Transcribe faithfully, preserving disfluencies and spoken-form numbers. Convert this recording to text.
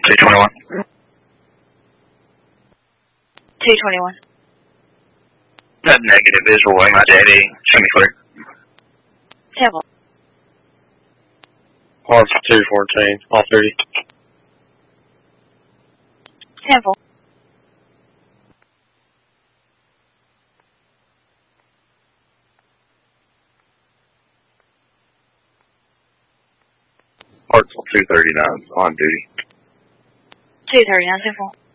two twenty-one. two twenty-one. That negative visual wing, my J D. Show me clear. Temple. R two fourteen, all thirty. Temple. Hartsville two thirty-nine, on duty. two thirty-nine, Temple.